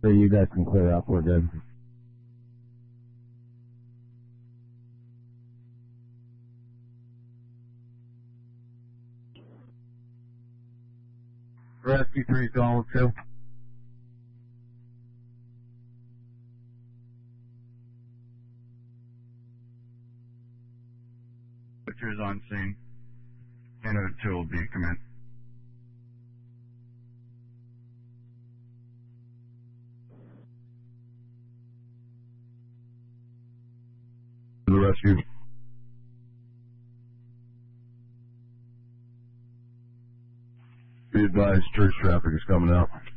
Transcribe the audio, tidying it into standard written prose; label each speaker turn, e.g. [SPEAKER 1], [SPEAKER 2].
[SPEAKER 1] So you guys can clear up. We're good. Rescue 3 calling 2.
[SPEAKER 2] Butcher's on scene. Canada 2 will be command.
[SPEAKER 3] The rescue. Be advised, church traffic is coming out.